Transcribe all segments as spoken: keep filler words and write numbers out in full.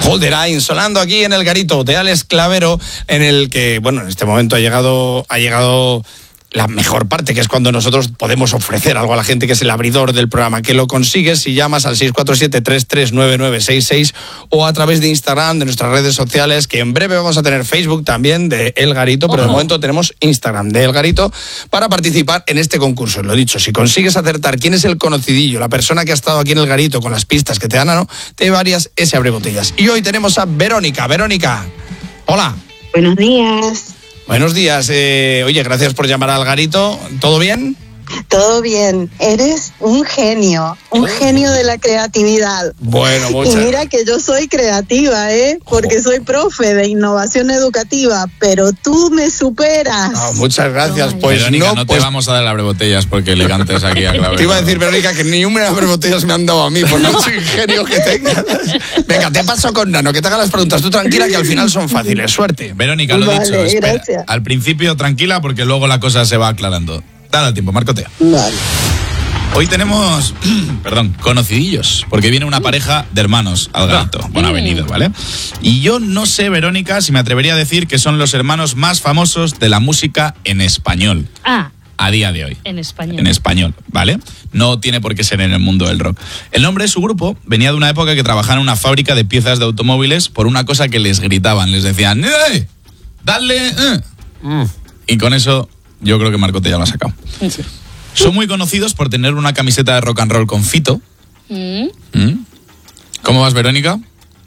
Hold the Line, sonando aquí en el Garito de Alex Clavero, en el que, bueno, en este momento ha llegado, ha llegado la mejor parte, que es cuando nosotros podemos ofrecer algo a la gente, que es el abridor del programa, que lo consigues si llamas al seis cuatro siete, tres tres nueve nueve seis seis o a través de Instagram, de nuestras redes sociales, que en breve vamos a tener Facebook también de El Garito, pero oh. de momento tenemos Instagram de El Garito para participar en este concurso. Lo dicho, si consigues acertar quién es el conocidillo, la persona que ha estado aquí en El Garito con las pistas que te dan, ¿no? te llevarías ese abrebotellas. Y hoy tenemos a Verónica. Verónica, hola. Buenos días. Buenos días. Eh, oye, gracias por llamar al Garito. ¿Todo bien? Todo bien. Eres un genio, un oh. genio de la creatividad. Bueno, muchas. Y mira que yo soy creativa, ¿eh? Porque oh. soy profe de innovación educativa, pero tú me superas. Oh, muchas gracias. Oh, pues Verónica, no, no pues... te vamos a dar abrebotellas porque elegantes aquí a Claver. Te iba a decir, Verónica, que ni una abrebotellas me han dado a mí, por mucho ingenio que tengas. Venga, te paso con Nano, que te haga las preguntas. Tú tranquila, que al final son fáciles. Suerte. Verónica, lo vale, dicho, espera. Gracias. Al principio tranquila porque luego la cosa se va aclarando. Dale al tiempo, Marcotea. Vale. Hoy tenemos, perdón, conocidillos, porque viene una pareja de hermanos al Garito. Bueno, ha venido, ¿vale? Y yo no sé, Verónica, si me atrevería a decir que son los hermanos más famosos de la música en español. Ah. A día de hoy. En español. En español, ¿vale? No tiene por qué ser en el mundo del rock. El nombre de su grupo venía de una época que trabajaban en una fábrica de piezas de automóviles por una cosa que les gritaban. Les decían, ¡eh! ¡Dale! Eh! Mm. Y con eso... Yo creo que Marcote ya lo ha sacado. Sí. Son muy conocidos por tener una camiseta de rock and roll con Fito. Mm. ¿Mm? ¿Cómo vas, Verónica?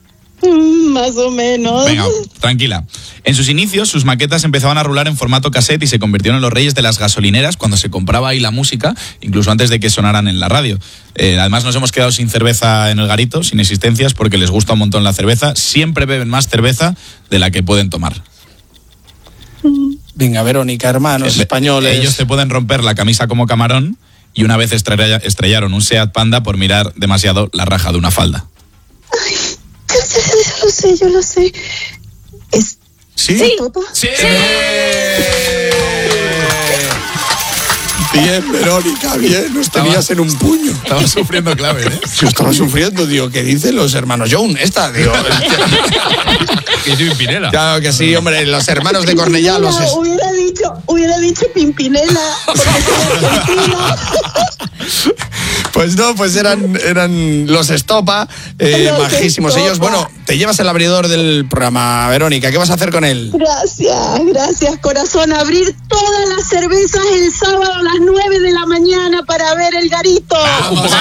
Mm, más o menos. Venga, tranquila. En sus inicios, sus maquetas empezaban a rular en formato cassette y se convirtieron en los reyes de las gasolineras cuando se compraba ahí la música, incluso antes de que sonaran en la radio. Eh, además, nos hemos quedado sin cerveza en el Garito, sin existencias, porque les gusta un montón la cerveza. Siempre beben más cerveza de la que pueden tomar. Venga, Verónica, hermanos eh, españoles. Ellos te pueden romper la camisa como camarón y una vez estrella, estrellaron un Seat Panda por mirar demasiado la raja de una falda. Ay, yo lo sé, yo lo sé. ¿Es ¿Sí? ¿Sí? ¿Toto? ¡Sí! ¡Sí! Bien, Verónica, bien, nos tenías en un puño. Estaba sufriendo clave, ¿eh? Yo estaba sufriendo, digo, ¿qué dicen los hermanos Young? Esta, digo... Que soy Pimpinela. Claro que sí, hombre, los hermanos de Cornellá los... Es... Hubiera dicho, hubiera dicho Pimpinela, porque soy argentina. Pues no, pues eran, eran los Estopa, eh, los majísimos Estopa. ellos. Bueno, te llevas el abridor del programa, Verónica. ¿Qué vas a hacer con él? Gracias, gracias, corazón. Abrir todas las cervezas el sábado a las nueve de la mañana para ver El Garito. ¡Vamos!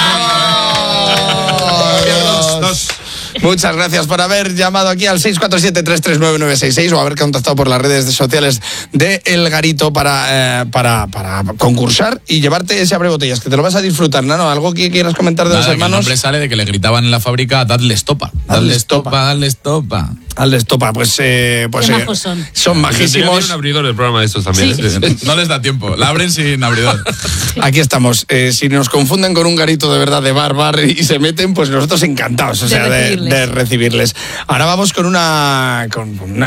¡Vamos! Dos. Muchas gracias por haber llamado aquí al seis cuatro siete, tres tres nueve nueve seis seis o haber contactado por las redes sociales de El Garito para, eh, para, para concursar y llevarte ese abrebotellas, que te lo vas a disfrutar, ¿no? ¿Algo que quieras comentar de Nada, los hermanos? El nombre sale de que le gritaban en la fábrica, dadle estopa. Dadle estopa, dadle estopa. Al estopa, pues, eh, pues Qué eh, majos son. son majísimos. Un abridor del programa de estos también. Sí. ¿eh? No les da tiempo, la abren sin abridor. Aquí estamos. Eh, si nos confunden con un garito de verdad de bar, bar y se meten, pues nosotros encantados, o De sea, de, recibirles. de recibirles. Ahora vamos con una, con una